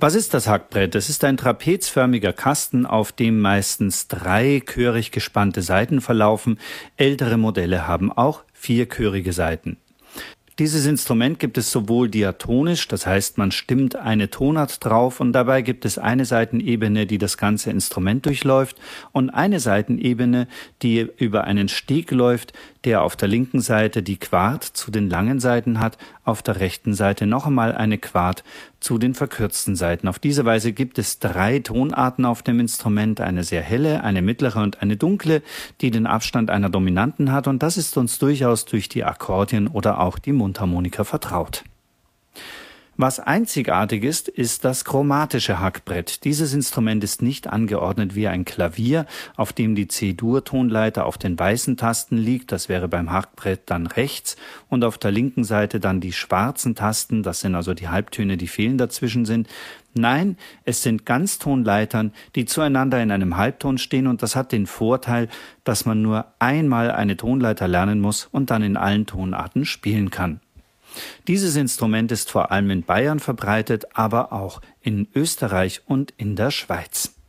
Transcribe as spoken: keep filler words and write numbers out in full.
Was ist das Hackbrett? Es ist ein trapezförmiger Kasten, auf dem meistens drei chörig gespannte Saiten verlaufen. Ältere Modelle haben auch vierchörige Saiten. Dieses Instrument gibt es sowohl diatonisch, das heißt, man stimmt eine Tonart drauf und dabei gibt es eine Saitenebene, die das ganze Instrument durchläuft und eine Saitenebene, die über einen Steg läuft, der auf der linken Seite die Quart zu den langen Saiten hat, auf der rechten Seite noch einmal eine Quart zu den verkürzten Saiten. Auf diese Weise gibt es drei Tonarten auf dem Instrument, eine sehr helle, eine mittlere und eine dunkle, die den Abstand einer Dominanten hat und das ist uns durchaus durch die Akkordeon oder auch die Mundharmonika vertraut. Was einzigartig ist, ist das chromatische Hackbrett. Dieses Instrument ist nicht angeordnet wie ein Klavier, auf dem die C-Dur-Tonleiter auf den weißen Tasten liegt, das wäre beim Hackbrett dann rechts, und auf der linken Seite dann die schwarzen Tasten, das sind also die Halbtöne, die fehlen dazwischen sind. Nein, es sind Ganztonleitern, die zueinander in einem Halbton stehen und das hat den Vorteil, dass man nur einmal eine Tonleiter lernen muss und dann in allen Tonarten spielen kann. Dieses Instrument ist vor allem in Bayern verbreitet, aber auch in Österreich und in der Schweiz.